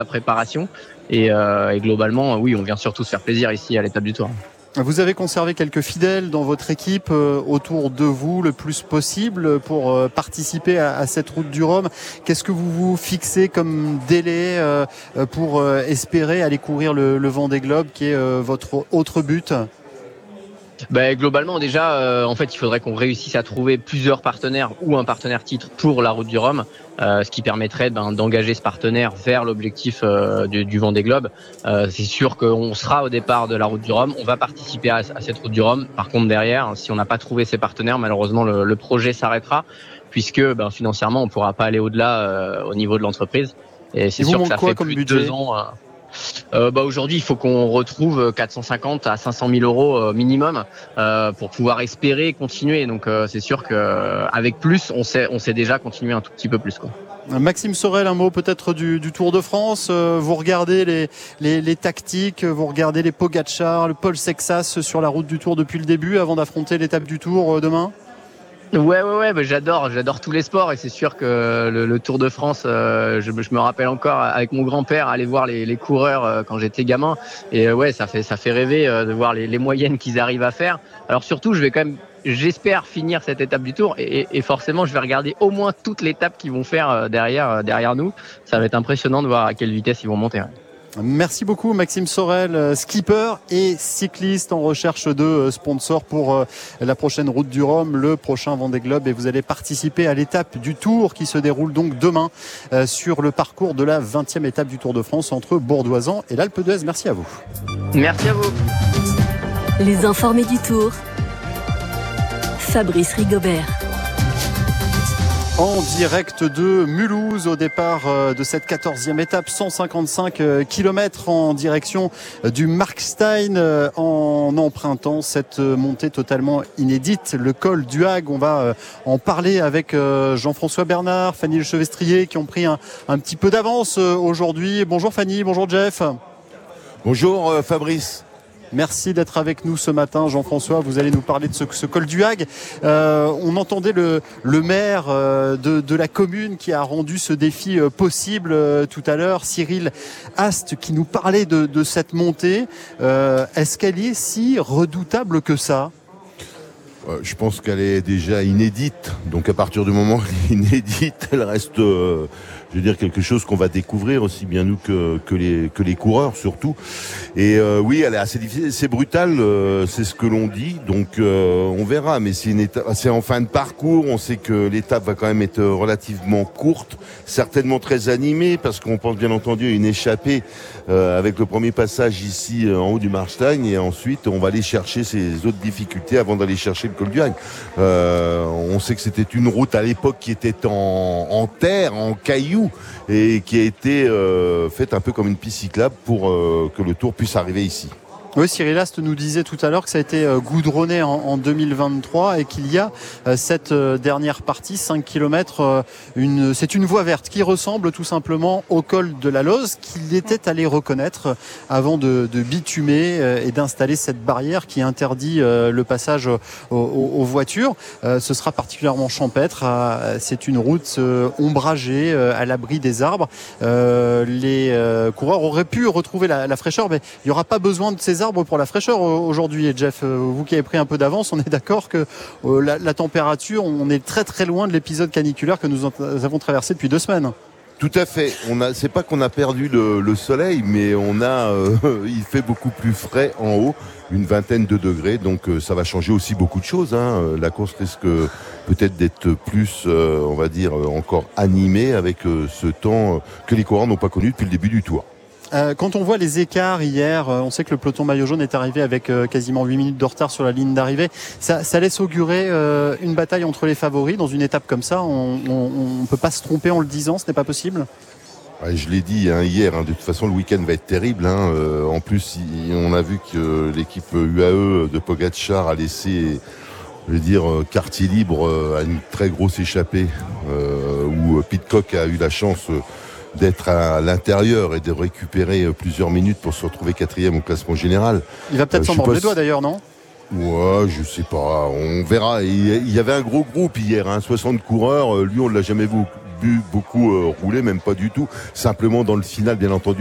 préparation. Et globalement, oui, on vient surtout se faire plaisir ici à l'étape du Tour. Vous avez conservé quelques fidèles dans votre équipe autour de vous le plus possible pour participer à cette route du Rhum. Qu'est-ce que vous vous fixez comme délai pour espérer aller courir le Vendée Globe, qui est votre autre but ? Globalement, déjà, en fait, il faudrait qu'on réussisse à trouver plusieurs partenaires ou un partenaire titre pour la route du Rhum, ce qui permettrait d'engager ce partenaire vers l'objectif du Vendée Globe. C'est sûr qu'on sera au départ de la route du Rhum, on va participer à cette route du Rhum. Par contre, derrière, si on n'a pas trouvé ces partenaires, malheureusement, le projet s'arrêtera, puisque financièrement, on ne pourra pas aller au-delà au niveau de l'entreprise. Et c'est sûr que ça fait plus de 2 ans. Aujourd'hui, il faut qu'on retrouve 450 à 500 000 euros minimum pour pouvoir espérer continuer. Donc, c'est sûr qu'avec plus, on sait déjà continuer un tout petit peu plus, quoi. Maxime Sorel, un mot peut-être du Tour de France. Vous regardez les tactiques, vous regardez les Pogačar, le Paul Sexas sur la route du Tour depuis le début avant d'affronter l'étape du Tour demain ? Ouais, j'adore tous les sports, et c'est sûr que le Tour de France, je me rappelle encore avec mon grand-père aller voir les coureurs quand j'étais gamin, et ça fait rêver de voir les moyennes qu'ils arrivent à faire. Alors surtout, j'espère finir cette étape du Tour, et forcément je vais regarder au moins toute l'étape qu'ils vont faire derrière nous. Ça va être impressionnant de voir à quelle vitesse ils vont monter. Merci beaucoup Maxime Sorel, skipper et cycliste en recherche de sponsors pour la prochaine route du Rhum, le prochain Vendée Globe, et vous allez participer à l'étape du Tour qui se déroule donc demain sur le parcours de la 20e étape du Tour de France entre Bourdoisan et l'Alpe d'Huez. Merci à vous. Merci à vous. Les informés du Tour, Fabrice Rigobert. En direct de Mulhouse au départ de cette 14e étape, 155 km en direction du Markstein en empruntant cette montée totalement inédite, le col du Hag. On va en parler avec Jean-François Bernard, Fanny Lechevestrier qui ont pris un petit peu d'avance aujourd'hui. Bonjour Fanny, bonjour Jeff. Bonjour Fabrice. Merci d'être avec nous ce matin, Jean-François. Vous allez nous parler de ce col du Hag. On entendait le maire de la commune qui a rendu ce défi possible tout à l'heure, Cyril Ast, qui nous parlait de cette montée. Est-ce qu'elle est si redoutable que ça ? Je pense qu'elle est déjà inédite. Donc à partir du moment où elle est inédite, elle reste, je veux dire, quelque chose qu'on va découvrir aussi bien nous que les coureurs surtout. Et oui, elle est assez difficile, c'est brutal, c'est ce que l'on dit. Donc on verra. Mais c'est en fin de parcours. On sait que l'étape va quand même être relativement courte, certainement très animée, parce qu'on pense bien entendu à une échappée avec le premier passage ici en haut du Markstein, et ensuite on va aller chercher ces autres difficultés avant d'aller chercher le col du Hag. On sait que c'était une route à l'époque qui était en terre, en cailloux, et qui a été faite un peu comme une piste cyclable pour que le Tour puisse arriver ici. Oui, Cyril Ast nous disait tout à l'heure que ça a été goudronné en 2023 et qu'il y a cette dernière partie, 5 km, c'est une voie verte qui ressemble tout simplement au col de la Loze, qu'il était allé reconnaître avant de bitumer et d'installer cette barrière qui interdit le passage aux voitures. Ce sera particulièrement champêtre. C'est une route ombragée à l'abri des arbres. Les coureurs auraient pu retrouver la fraîcheur, mais il n'y aura pas besoin de ces arbres pour la fraîcheur aujourd'hui. Et Jeff, vous qui avez pris un peu d'avance, on est d'accord que la température, on est très très loin de l'épisode caniculaire que nous avons traversé depuis 2 semaines. Tout à fait. C'est pas qu'on a perdu le soleil, mais il fait beaucoup plus frais en haut, une vingtaine de degrés, donc ça va changer aussi beaucoup de choses. La course risque peut-être d'être plus, on va dire, encore animée avec ce temps que les coureurs n'ont pas connu depuis le début du Tour. Quand on voit les écarts hier, on sait que le peloton maillot jaune est arrivé avec quasiment 8 minutes de retard sur la ligne d'arrivée. Ça laisse augurer une bataille entre les favoris dans une étape comme ça. On ne peut pas se tromper en le disant, ce n'est pas possible. Ouais, je l'ai dit hier, de toute façon le week-end va être terrible. En plus, on a vu que l'équipe UAE de Pogačar a laissé, je veux dire, quartier libre à une très grosse échappée où Pidcock a eu la chance d'être à l'intérieur et de récupérer plusieurs minutes pour se retrouver 4e au classement général. Il va peut-être s'en mordre les doigts d'ailleurs, non ? Ouais, je sais pas, on verra. Il y avait un gros groupe hier, 60 coureurs. Lui, on ne l'a jamais beaucoup roulé, même pas du tout. Simplement dans le final, bien entendu,